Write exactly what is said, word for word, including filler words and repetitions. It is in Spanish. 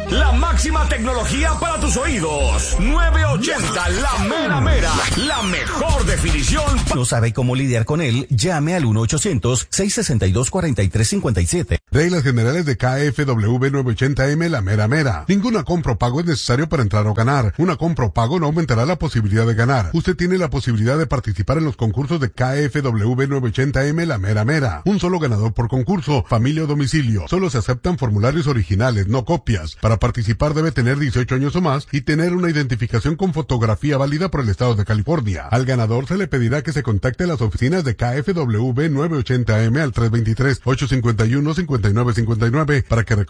La máxima tecnología para tus oídos. nueve ochenta, la mera mera. La mejor definición. ¿No sabe cómo lidiar con él? Llame al uno ochocientos, seiscientos sesenta y dos, cuarenta y tres cincuenta y siete. Reglas generales de K F W nueve ochenta M, la mera mera. Ninguna compra o pago es necesario para entrar o ganar. Una compra o pago no aumentará la posibilidad de ganar. Usted tiene la posibilidad de participar en los concursos de K F W nueve ochenta M, la mera mera. Un solo ganador por concurso, familia o domicilio. Solo se aceptan formularios originales, no copias. Para participar debe tener dieciocho años o más y tener una identificación con fotografía válida por el estado de California. Al ganador se le pedirá que se contacte a las oficinas de K F W nueve ochenta M al tres dos tres, ocho cinco uno, cinco nueve cinco nueve para que